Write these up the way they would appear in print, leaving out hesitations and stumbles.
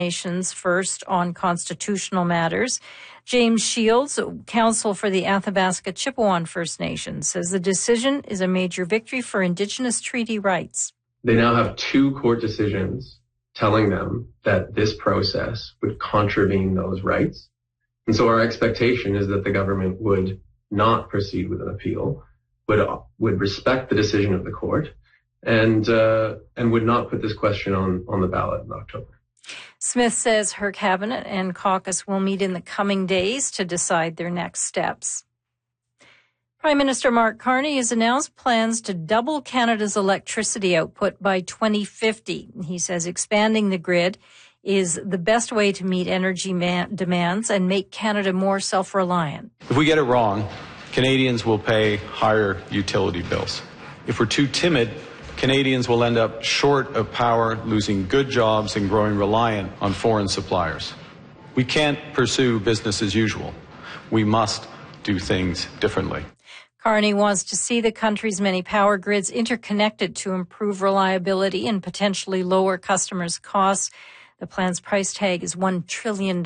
Nations First on constitutional matters. James Shields, counsel for the Athabasca Chipewyan First Nation, says the decision is a major victory for Indigenous treaty rights. They now have 2 court decisions telling them that this process would contravene those rights. And so our expectation is that the government would not proceed with an appeal, would respect the decision of the court, and would not put this question on the ballot in October. Smith says her cabinet and caucus will meet in the coming days to decide their next steps. Prime Minister Mark Carney has announced plans to double Canada's electricity output by 2050. He says expanding the grid is the best way to meet energy demands and make Canada more self-reliant. If we get it wrong, Canadians will pay higher utility bills. If we're too timid, Canadians will end up short of power, losing good jobs and growing reliant on foreign suppliers. We can't pursue business as usual. We must do things differently. Carney wants to see the country's many power grids interconnected to improve reliability and potentially lower customers' costs. The plan's price tag is $1 trillion.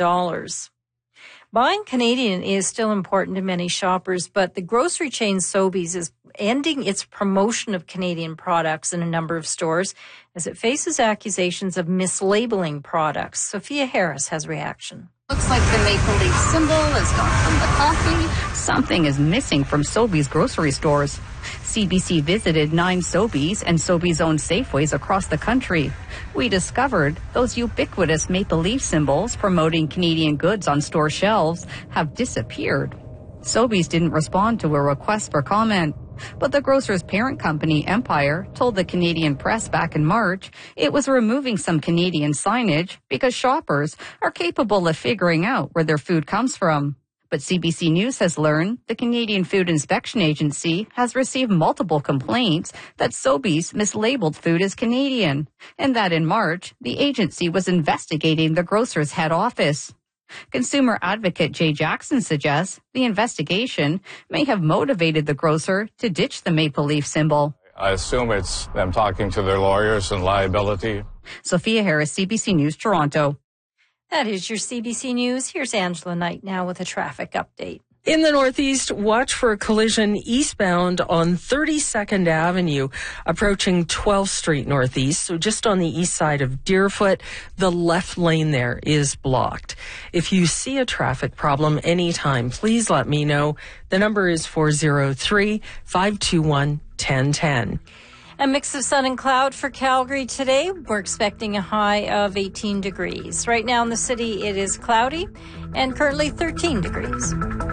Buying Canadian is still important to many shoppers, but the grocery chain Sobeys is ending its promotion of Canadian products in a number of stores as it faces accusations of mislabeling products. Sophia Harris has reaction. Looks like the maple leaf symbol is gone from the coffee. Something is missing from Sobeys grocery stores. CBC visited 9 Sobeys and Sobeys-owned Safeways across the country. We discovered those ubiquitous maple leaf symbols promoting Canadian goods on store shelves have disappeared. Sobeys didn't respond to a request for comment, but the grocer's parent company, Empire, told the Canadian press back in March it was removing some Canadian signage because shoppers are capable of figuring out where their food comes from. But CBC News has learned the Canadian Food Inspection Agency has received multiple complaints that Sobeys mislabeled food as Canadian, and that in March, the agency was investigating the grocer's head office. Consumer advocate Jay Jackson suggests the investigation may have motivated the grocer to ditch the maple leaf symbol. I assume it's them talking to their lawyers and liability. Sophia Harris, CBC News, Toronto. That is your CBC News. Here's Angela Knight now with a traffic update. In the Northeast, watch for a collision eastbound on 32nd Avenue, approaching 12th Street Northeast. So just on the east side of Deerfoot, the left lane there is blocked. If you see a traffic problem anytime, please let me know. The number is 403-521-1010. A mix of sun and cloud for Calgary today. We're expecting a high of 18 degrees. Right now in the city, it is cloudy and currently 13 degrees.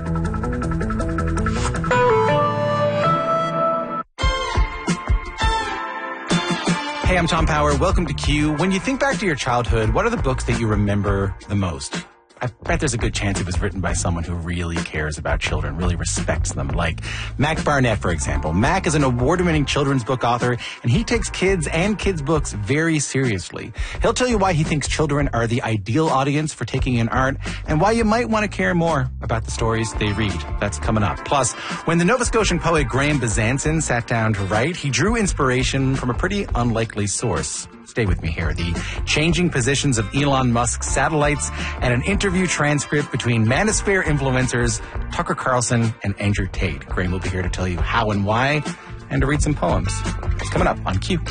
Hey, I'm Tom Power. Welcome to Q. When you think back to your childhood, what are the books that you remember the most? I bet there's a good chance it was written by someone who really cares about children, really respects them, like Mac Barnett, for example. Mac is an award-winning children's book author, and he takes kids and kids' books very seriously. He'll tell you why he thinks children are the ideal audience for taking in art, and why you might want to care more about the stories they read. That's coming up. Plus, when the Nova Scotian poet Graham Besançon sat down to write, he drew inspiration from a pretty unlikely source. Stay with me here. The changing positions of Elon Musk's satellites and an interview transcript between Manosphere influencers Tucker Carlson and Andrew Tate. Graham will be here to tell you how and why and to read some poems. It's coming up on Q.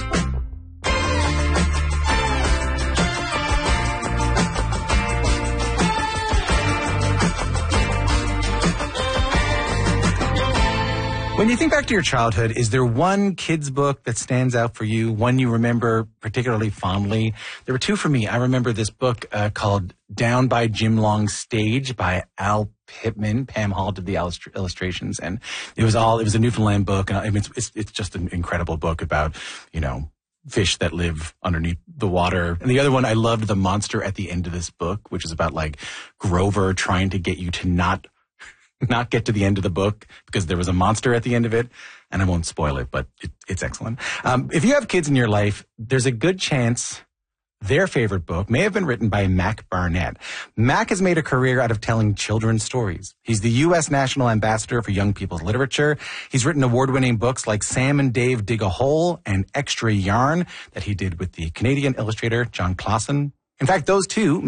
When you think back to your childhood, is there one kid's book that stands out for you, one you remember particularly fondly? There were 2 for me. I remember this book called Down by Jim Long's Stage by Al Pittman. Pam Hall did the illustrations, and it was a Newfoundland book, and I mean, it's just an incredible book about, fish that live underneath the water. And the other one, I loved the monster at the end of this book, which is about like Grover trying to get you to not get to the end of the book because there was a monster at the end of it. And I won't spoil it, but it's excellent. If you have kids in your life, there's a good chance their favorite book may have been written by Mac Barnett. Mac has made a career out of telling children's stories. He's the U.S. National Ambassador for Young People's Literature. He's written award-winning books like Sam and Dave Dig a Hole and Extra Yarn that he did with the Canadian illustrator John Clausen. In fact, those 2